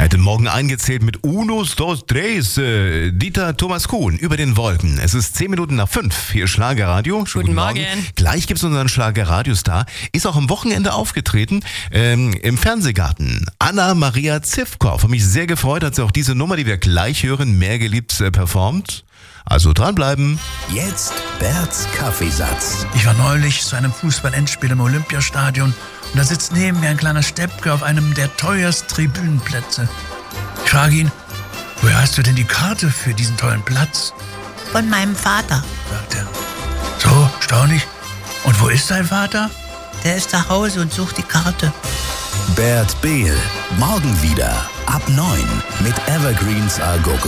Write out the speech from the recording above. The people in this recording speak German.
Heute Morgen eingezählt mit Unos, dos, tres, Dieter Thomas Kuhn über den Wolken. Es ist 5:10. Hier Schlagerradio. Guten Morgen. Gleich gibt's unseren Schlagerradiostar. Ist auch am Wochenende aufgetreten im Fernsehgarten. Anna-Maria Zivkow. Hat mich sehr gefreut, hat sie auch diese Nummer, die wir gleich hören, mehr geliebt performt. Also dranbleiben. Jetzt Berts Kaffeesatz. Ich war neulich zu einem Fußball-Endspiel im Olympiastadion und da sitzt neben mir ein kleiner Steppke auf einem der teuersten Tribünenplätze. Ich frage ihn, woher hast du denn die Karte für diesen tollen Platz? Von meinem Vater. Sagt er. So, staunlich. Und wo ist dein Vater? Der ist zu Hause und sucht die Karte. Bert Behl. Morgen wieder ab 9 mit Evergreens Algogo.